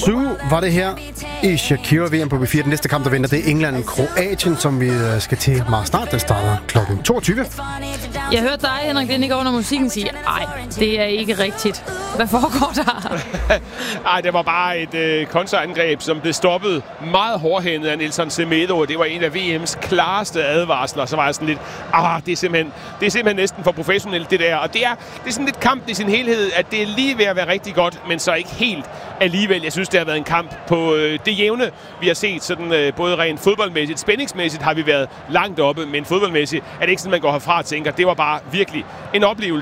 7 var det her i Shakira VM på B4. Den næste kamp, der venter, det er England-Kroatien, som vi skal til meget snart. Den starter kl. 22. Jeg hørte dig, Henrik Lindegård, under musikken sige, ej, det er ikke rigtigt. Hvad foregår der? Ej, det var bare et kontraangreb, som blev stoppet meget hårdhændet af Nelson Semedo. Det var en af VM's klareste advarsler. Så var jeg sådan lidt, det er simpelthen næsten for professionelt, det der. Og det er sådan lidt kamp i sin helhed, at det er lige ved at være rigtig godt, men så ikke helt alligevel. Jeg synes, det har været en kamp på det jævne, vi har set. Sådan, både rent fodboldmæssigt, spændingsmæssigt har vi været langt oppe, men fodboldmæssigt er det ikke sådan, man går herfra og tænker, det var bare virkelig en oplevelse.